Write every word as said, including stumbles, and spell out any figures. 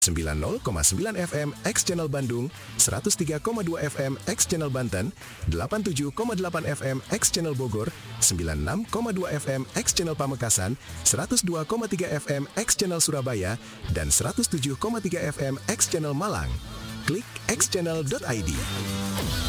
sembilan puluh koma sembilan F M X Channel Bandung, seratus tiga koma dua F M X Channel Banten, delapan puluh tujuh koma delapan F M X Channel Bogor, sembilan puluh enam koma dua F M X Channel Pamekasan, seratus dua koma tiga F M X Channel Surabaya, dan seratus tujuh koma tiga F M X Channel Malang. Klik x channel dot i d.